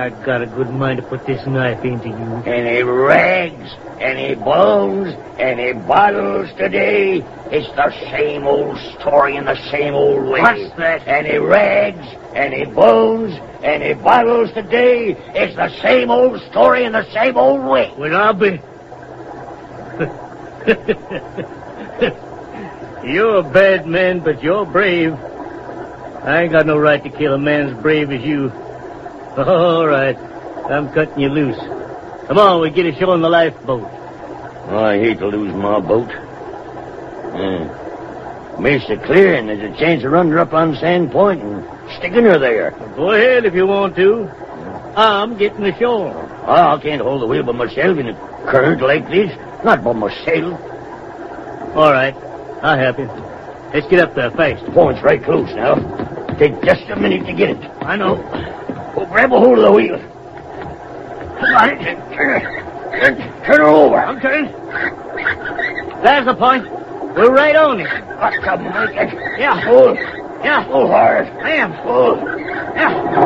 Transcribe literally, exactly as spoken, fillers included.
I got a good mind to put this knife into you. Any rags, any bones, any bottles today, it's the same old story in the same old way. What's that? Any rags, any bones, any bottles today, it's the same old story in the same old way. Well, I'll be... You're a bad man, but you're brave. I ain't got no right to kill a man as brave as you. All right. I'm cutting you loose. Come on, we get ashore in the lifeboat. Oh, I hate to lose my boat. Yeah. Makes it clear, and there's a chance of running her up on Sand Point and sticking her there. Well, go ahead if you want to. I'm getting ashore. Oh, I can't hold the wheel by myself in a current like this. Not by myself. All right. I'll help you. Let's get up there fast. The point's right close now. Take just a minute to get it. I know. Oh, grab a hold of the wheel. Come on, turn her. Turn, turn her over. I'm turning. There's the point. We're right on it. Oh, come on, get. Yeah. Pull. Yeah. Pull hard. I am. Pull. Yeah.